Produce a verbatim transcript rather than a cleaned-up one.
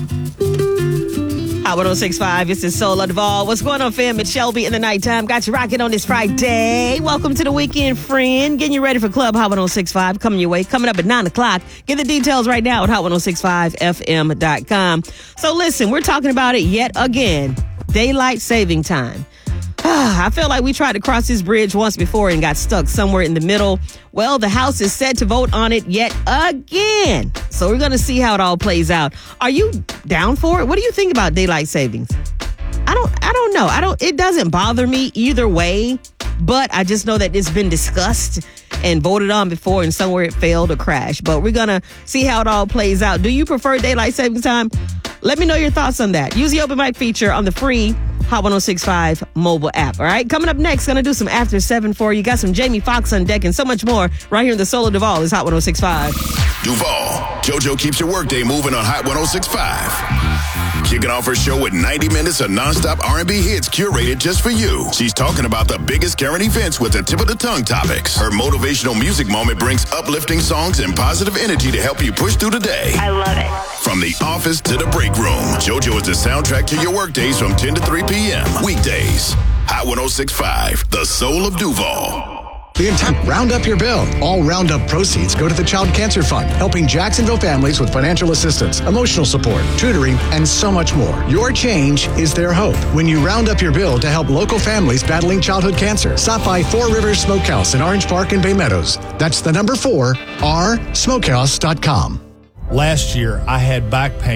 Hot one oh six point five, this is Sola Duvall. What's going on, fam? It's Shelby in the nighttime. Got you rocking on this Friday. Welcome to the weekend, friend. Getting you ready for Club Hot one oh six point five. Coming your way. Coming up at nine o'clock. Get the details right now at hot ten sixty-five f m dot com. So listen, we're talking about it yet again. Daylight saving time. I feel like we tried to cross this bridge once before and got stuck somewhere in the middle. Well, the House is set to vote on it yet again. So we're going to see how it all plays out. Are you down for it? What do you think about daylight savings? I don't I don't know. I don't it doesn't bother me either way, but I just know that it's been discussed and voted on before and somewhere it failed or crashed. But we're going to see how it all plays out. Do you prefer daylight savings time? Let me know your thoughts on that. Use the open mic feature on the free Hot ten sixty-five mobile app. All right, coming up next, gonna do some After Seven for you. Got some Jamie Foxx on deck and so much more right here in the Soul of Duvall. Is Hot ten sixty-five. Duvall, JoJo keeps your workday moving on Hot ten sixty-five. Kicking off her show with ninety minutes of nonstop R and B hits curated just for you. She's talking about the biggest current events with the tip of the tongue topics. Her motivational music moment brings uplifting songs and positive energy to help you push through the day. I love it. From the office to the break room, JoJo is the soundtrack to your workdays from ten to three p.m. Weekdays. Hot ten sixty-five, the Soul of Duvall. The entire Round Up Your Bill. All Roundup proceeds go to the Child Cancer Fund, helping Jacksonville families with financial assistance, emotional support, tutoring, and so much more. Your change is their hope. When you round up your bill to help local families battling childhood cancer, stop by Four Rivers Smokehouse in Orange Park and Bay Meadows. That's the number four, r smokehouse dot com. Last year, I had back pain